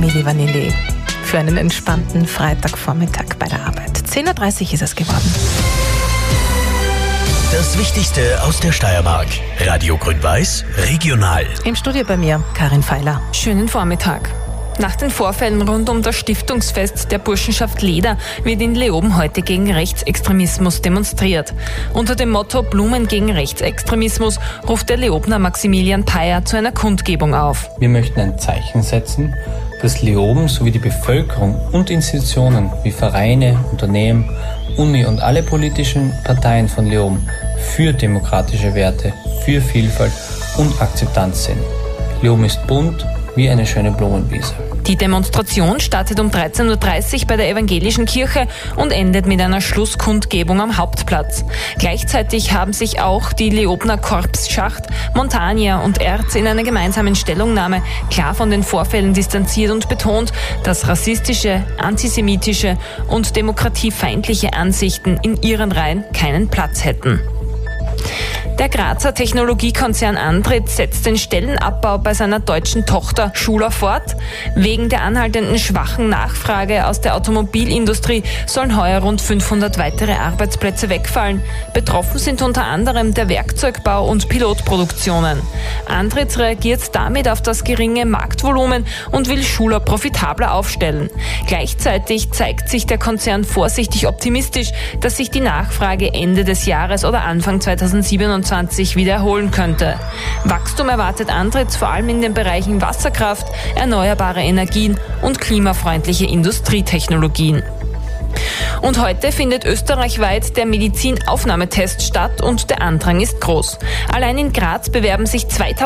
Milli Vanilli für einen entspannten Freitagvormittag bei der Arbeit. 10.30 Uhr ist es geworden. Das Wichtigste aus der Steiermark. Radio Grün-Weiß, regional. Im Studio bei mir Karin Feiler. Schönen Vormittag. Nach den Vorfällen rund um das Stiftungsfest der Burschenschaft Leder wird in Leoben heute gegen Rechtsextremismus demonstriert. Unter dem Motto Blumen gegen Rechtsextremismus ruft der Leobner Maximilian Peyer zu einer Kundgebung auf. Wir möchten ein Zeichen setzen, dass Leoben sowie die Bevölkerung und Institutionen wie Vereine, Unternehmen, Uni und alle politischen Parteien von Leoben für demokratische Werte, für Vielfalt und Akzeptanz sind. Leoben ist bunt wie eine schöne Blumenwiese. Die Demonstration startet um 13.30 Uhr bei der Evangelischen Kirche und endet mit einer Schlusskundgebung am Hauptplatz. Gleichzeitig haben sich auch die Leobner Korpsschacht, Montania und Erz in einer gemeinsamen Stellungnahme klar von den Vorfällen distanziert und betont, dass rassistische, antisemitische und demokratiefeindliche Ansichten in ihren Reihen keinen Platz hätten. Der Grazer Technologiekonzern Andritz setzt den Stellenabbau bei seiner deutschen Tochter Schuler fort. Wegen der anhaltenden schwachen Nachfrage aus der Automobilindustrie sollen heuer rund 500 weitere Arbeitsplätze wegfallen. Betroffen sind unter anderem der Werkzeugbau und Pilotproduktionen. Andritz reagiert damit auf das geringe Marktvolumen und will Schuler profitabler aufstellen. Gleichzeitig zeigt sich der Konzern vorsichtig optimistisch, dass sich die Nachfrage Ende des Jahres oder Anfang 2027 wieder erholen könnte. Wachstum erwartet Andritz vor allem in den Bereichen Wasserkraft, erneuerbare Energien und klimafreundliche Industrietechnologien. Und heute findet österreichweit der Medizinaufnahmetest statt und der Andrang ist groß. Allein in Graz bewerben sich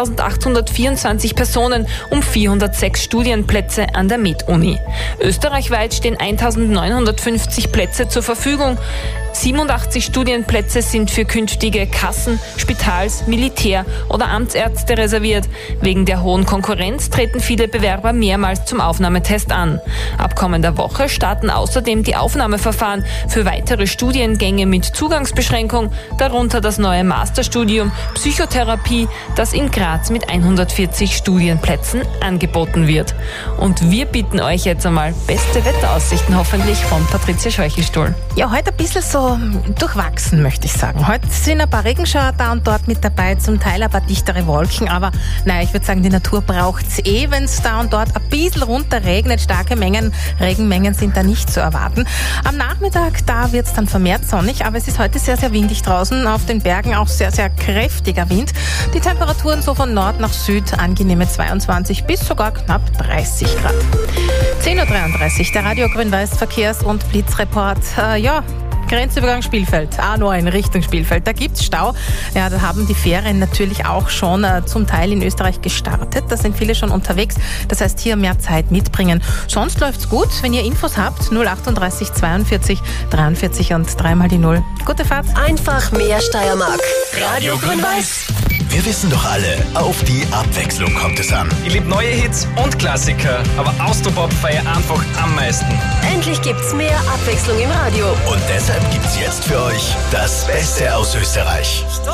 2824 Personen um 406 Studienplätze an der Med-Uni. Österreichweit stehen 1950 Plätze zur Verfügung. 87 Studienplätze sind für künftige Kassen-, Spitals-, Militär- oder Amtsärzte reserviert. Wegen der hohen Konkurrenz treten viele Bewerber mehrmals zum Aufnahmetest an. Ab kommender Woche starten außerdem die Aufnahmeverfahren für weitere Studiengänge mit Zugangsbeschränkung, darunter das neue Masterstudium Psychotherapie, das in Graz mit 140 Studienplätzen angeboten wird. Und wir bieten euch jetzt einmal beste Wetteraussichten hoffentlich von Patricia Scheuchelstuhl. Ja, heute ein bisschen so durchwachsen, möchte ich sagen. Heute sind ein paar Regenschauer da und dort mit dabei, zum Teil ein paar dichtere Wolken, aber naja, ich würde sagen, die Natur braucht's wenn es da und dort ein bisschen runterregnet. Starke Regenmengen sind da nicht zu erwarten. Am Nachmittag, da wird's dann vermehrt sonnig, aber es ist heute sehr, sehr windig draußen. Auf den Bergen auch sehr, sehr kräftiger Wind. Die Temperaturen so von Nord nach Süd, angenehme 22 bis sogar knapp 30 Grad. 10.33 Uhr, der Radio Grün-Weiß Verkehrs- und Blitzreport. Grenzübergang Spielfeld, A9 Richtung Spielfeld, da gibt's Stau. Ja, da haben die Ferien natürlich auch schon zum Teil in Österreich gestartet. Da sind viele schon unterwegs. Das heißt, hier mehr Zeit mitbringen. Sonst läuft's gut. Wenn ihr Infos habt, 038 42 43 und 3x0. Gute Fahrt. Einfach mehr Steiermark. Radio Grün-Weiß. Wir wissen doch alle, auf die Abwechslung kommt es an. Ich liebe neue Hits und Klassiker, aber Austropop feiere einfach am meisten. Endlich gibt's mehr Abwechslung im Radio. Und deshalb gibt's jetzt für euch das Beste aus Österreich.